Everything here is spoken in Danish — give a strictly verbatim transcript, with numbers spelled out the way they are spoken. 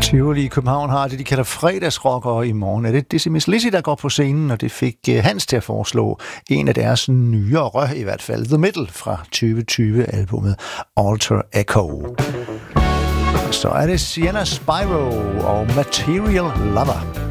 Tivoli i København har det, de kalder fredagsrocker, og i morgen er det Dizzy Miss Lizzy, der går på scenen, og det fik Hans til at foreslå en af deres nyere, i hvert fald The Middle fra tyve tyve-albummet Alter Echo. Så er det Sienna Spyro og Material Lover.